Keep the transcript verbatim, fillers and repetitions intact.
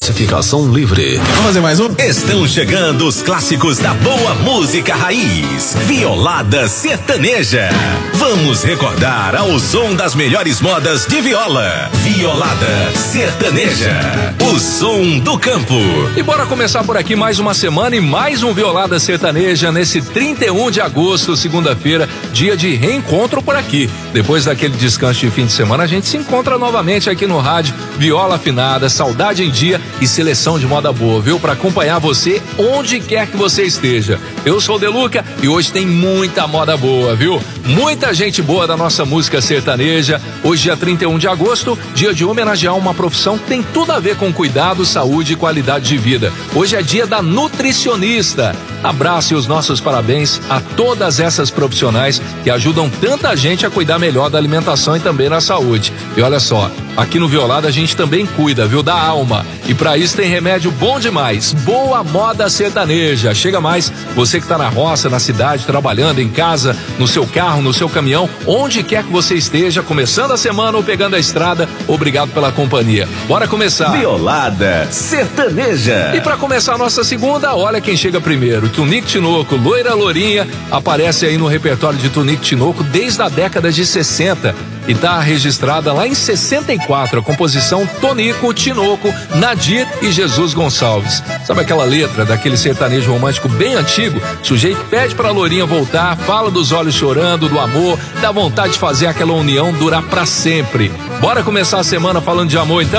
Classificação livre. Vamos fazer mais um? Estão chegando os clássicos da boa música raiz. Violada Sertaneja. Vamos recordar ao som das melhores modas de viola. Violada Sertaneja. O som do campo. E bora começar por aqui mais uma semana e mais um Violada Sertaneja nesse trinta e um de agosto, segunda-feira, dia de reencontro por aqui. Depois daquele descanso de fim de semana, a gente se encontra novamente aqui no rádio. Viola afinada, saudade em dia e seleção de moda boa, viu? Para acompanhar você onde quer que você esteja. Eu sou o Deluca e hoje tem muita moda boa, viu? Muita gente boa da nossa música sertaneja. Hoje, dia trinta e um de agosto, dia de homenagear uma profissão que tem tudo a ver com cuidado, saúde e qualidade de vida. Hoje é dia da nutricionista. Abraço e os nossos parabéns a todas essas profissionais que ajudam tanta gente a cuidar melhor da alimentação e também da saúde. E olha só, aqui no Violada a gente também cuida, viu, da alma. E para isso tem remédio bom demais. Boa moda sertaneja. Chega mais, você que tá na roça, na cidade, trabalhando, em casa, no seu carro, no seu caminhão, onde quer que você esteja, começando a semana ou pegando a estrada, obrigado pela companhia. Bora começar. Violada Sertaneja. E para começar a nossa segunda, olha quem chega primeiro. Tunico Tinoco, Loira Lourinha, aparece aí no repertório de Tunico Tinoco desde a década de sessenta e tá registrada lá em sessenta e quatro, a composição Tonico Tinoco, Nadir e Jesus Gonçalves. Sabe aquela letra daquele sertanejo romântico bem antigo? O sujeito pede pra Lourinha voltar, fala dos olhos chorando, do amor, dá vontade de fazer aquela união durar pra sempre. Bora começar a semana falando de amor então?